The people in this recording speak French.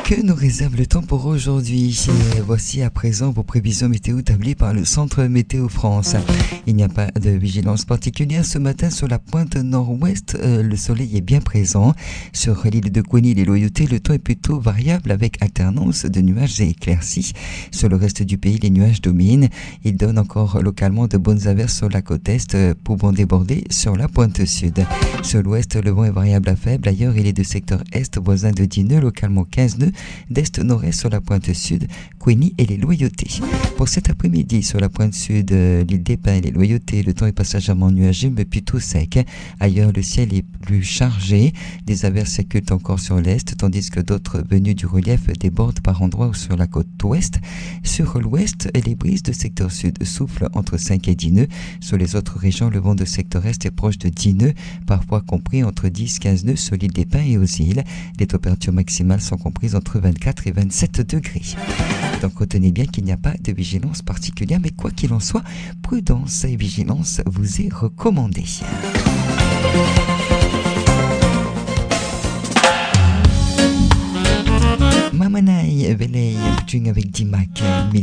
Que nous réserve le temps pour aujourd'hui? Voici à présent vos prévisions météo établies par le Centre Météo France. Il n'y a pas de vigilance particulière ce matin sur la pointe nord-ouest. Le soleil est bien présent. Sur l'île de Coigny, les Loyautés, le temps est plutôt variable avec alternance de nuages et éclaircies. Sur le reste du pays, les nuages dominent. Ils donnent encore localement de bonnes averses sur la côte est, pouvant déborder sur la pointe sud. Sur l'ouest, le vent est variable à faible. Ailleurs, il est de secteur est voisin de 10 nœuds, localement 15 nœuds. D'est-nord-est sur la pointe sud, Coigny et les Loyautés. Pour cet après-midi, sur la pointe sud, l'île des Pins et les Loyautés, le temps est passagèrement nuageux mais plutôt sec. Ailleurs, le ciel est plus chargé. Des averses circulent encore sur l'est, tandis que d'autres venues du relief débordent par endroits sur la côte ouest. Sur l'ouest, les brises de secteur sud soufflent entre 5 et 10 nœuds. Sur les autres régions, le vent de secteur est proche de 10 nœuds, parfois compris entre 10 et 15 nœuds sur l'île des Pins et aux îles. Les températures maximales sont comprises entre 24 et 27 degrés. Donc retenez bien qu'il n'y a pas de vigilance particulière, mais quoi qu'il en soit, prudence et vigilance vous est recommandée. Mamanai Velei avec Dimac.